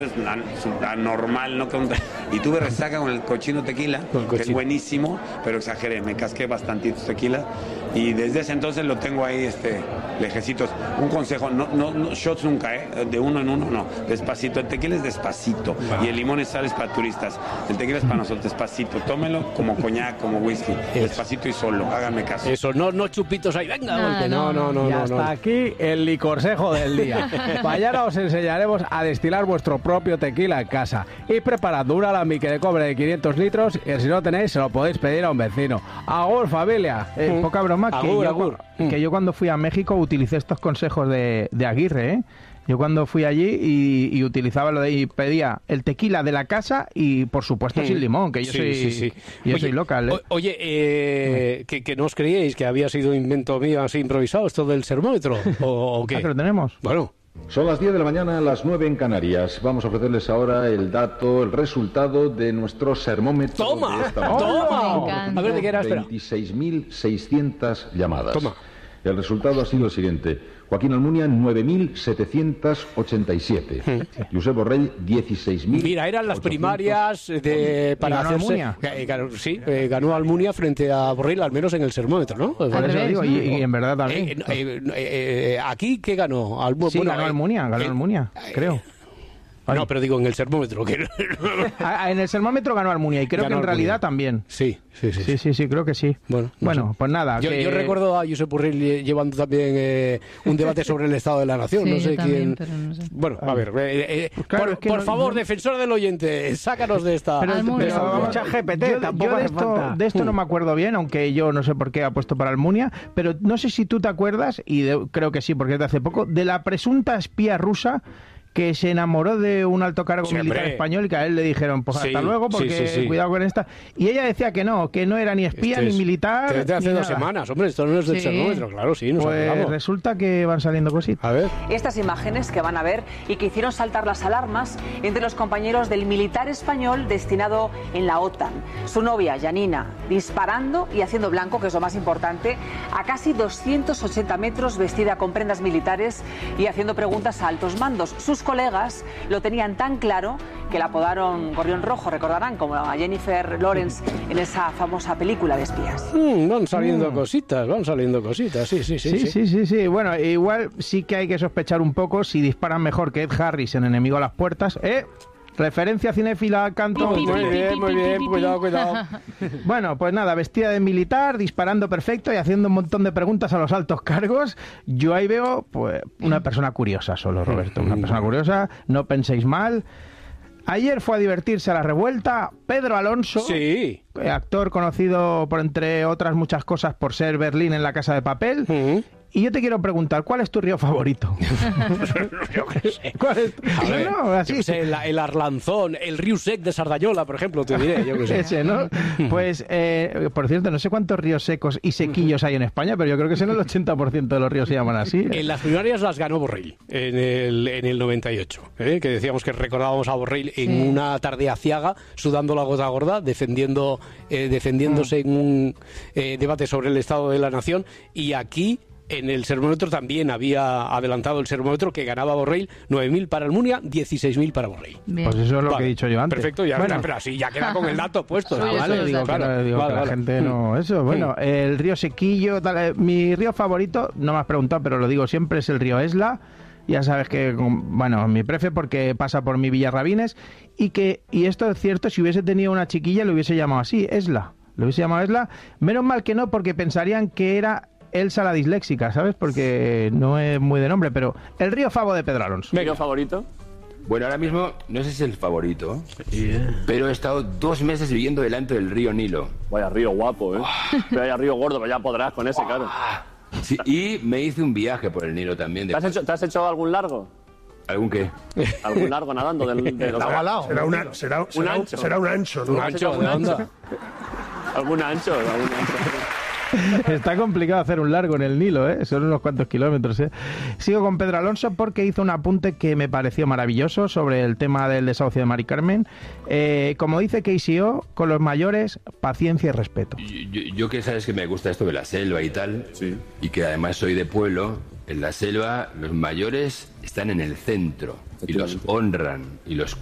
La normal, ¿no? Y tuve resaca con el cochino tequila, que es buenísimo, pero exageré, me casqué bastantitos tequila y desde ese entonces lo tengo ahí, lejecitos. Un consejo, no shots nunca, de uno en uno, no, despacito. El tequila es despacito y el limón y sal es para turistas. El tequila es para nosotros, despacito. Tómelo como coñac, como whisky, despacito y solo, háganme caso. Eso, no chupitos ahí, venga, golpe. No. Ya está aquí el licorsejo del día. Mañana os enseñaremos a destilar vuestro propio tequila en casa. Y preparad un alambique de cobre de 500 litros y si no tenéis se lo podéis pedir a un vecino. Agur, familia. Poca broma, que yo cuando fui a México utilicé estos consejos de Aguirre, ¿eh? Yo cuando fui allí y utilizaba y pedía el tequila de la casa y por supuesto sin limón, que yo soy local. Oye, que no os creíais que había sido invento mío así improvisado esto del sermómetro, ¿o qué? ¿Que lo tenemos? Bueno. Son las 10 de la mañana, las 9 en Canarias. Vamos a ofrecerles ahora el resultado de nuestro sermómetro. ¡Toma! De esta ¡Toma! A ver, ¿de qué era? Espera. 26.600 llamadas. Toma. El resultado ha sido el siguiente. Joaquín Almunia, 9.787. Josep Borrell, 16.000. Mira, eran las primarias para ganó hacerse... Almunia. Ganó Almunia frente a Borrell, al menos en el sermómetro, ¿no? Por eso digo, y en verdad también. ¿Aquí qué ganó? Ganó Almunia, creo. No, pero digo en el sermómetro. Que... En el sermómetro ganó Almunia y creo que en realidad también. Sí, creo que sí. Bueno, pues nada. Yo recuerdo a Josep Borrell llevando también un debate sobre el estado de la nación. Sí, no sé también, quién. No sé. Bueno, a ver. Claro, por favor, defensor del oyente, sácanos de esta. Pero mucha GPT, tampoco de esto no me acuerdo bien, aunque yo no sé por qué ha puesto para Almunia, pero no sé si tú te acuerdas, y creo que sí, porque es de hace poco, de la presunta espía rusa que se enamoró de un alto cargo militar español y que a él le dijeron, pues hasta luego, porque cuidado con esta. Y ella decía que no era ni espía ni militar. Desde hace 2 semanas, hombre, esto no es del sermómetro, claro, sí, nos pues resulta que van saliendo cositas. A ver. Estas imágenes que van a ver y que hicieron saltar las alarmas entre los compañeros del militar español destinado en la OTAN. Su novia, Janina, disparando y haciendo blanco, que es lo más importante, a casi 280 metros, vestida con prendas militares y haciendo preguntas a altos mandos. Sus colegas lo tenían tan claro que la apodaron Gorrión Rojo, recordarán, como a Jennifer Lawrence en esa famosa película de espías. Van saliendo cositas, sí. Bueno, igual sí que hay que sospechar un poco si disparan mejor que Ed Harris en Enemigo a las Puertas, referencia cinéfila, canto. Muy bien, cuidado. Bueno, pues nada, vestida de militar, disparando perfecto y haciendo un montón de preguntas a los altos cargos. Yo ahí veo, pues, una persona curiosa solo, Roberto. Una persona curiosa, no penséis mal. Ayer fue a divertirse a la Revuelta Pedro Alonso, actor conocido por, entre otras muchas cosas, por ser Berlín en La Casa de Papel. Y yo te quiero preguntar, ¿cuál es tu río favorito? Yo qué sé. ¿Cuál es tu... así. Yo qué sé, el Arlanzón, el Río Sec de Sardañola, por ejemplo, te diré, yo qué sé. Ese, ¿no? Pues, por cierto, no sé cuántos ríos secos y sequillos hay en España, pero yo creo que el 80% de los ríos se llaman así. En las primarias las ganó Borrell, en el 98, que decíamos que recordábamos a Borrell en una tarde aciaga, sudando la gota gorda, defendiéndose en un debate sobre el estado de la nación, y aquí... En el sermómetro también había adelantado el sermómetro que ganaba Borrell, 9.000 para Almunia, 16.000 para Borrell. Bien. Pues eso es lo que he dicho yo antes. Perfecto, pero así ya queda con el dato puesto. Digo que la gente no... Eso, bueno, el río Sequillo, mi río favorito, no me has preguntado, pero lo digo siempre, es el río Esla. Ya sabes que, bueno, mi prefe porque pasa por mi Villarrabines y esto es cierto, si hubiese tenido una chiquilla lo hubiese llamado así, Esla. Lo hubiese llamado Esla. Menos mal que no, porque pensarían que era... Elsa la disléxica, ¿sabes? Porque no es muy de nombre, pero el río Favo de Pedro Alonso. ¿Río favorito? Bueno, ahora mismo no sé si es el favorito, pero he estado 2 meses viviendo delante del río Nilo. Vaya río guapo, Pero vaya río gordo, pero ya podrás con ese, claro. Sí, y me hice un viaje por el Nilo también. ¿Te has hecho algún largo? ¿Algún qué? ¿Algún largo nadando? Será un ancho. Será un ancho, ¿no? Un ancho, ¿de dónde? ¿Algún ancho? Está complicado hacer un largo en el Nilo, son unos cuantos kilómetros. Sigo con Pedro Alonso porque hizo un apunte que me pareció maravilloso sobre el tema del desahucio de Mari Carmen. Como dice KCO, con los mayores, paciencia y respeto. Yo que sabes que me gusta esto de la selva y tal, y que además soy de pueblo, en la selva los mayores están en el centro. y los honran y los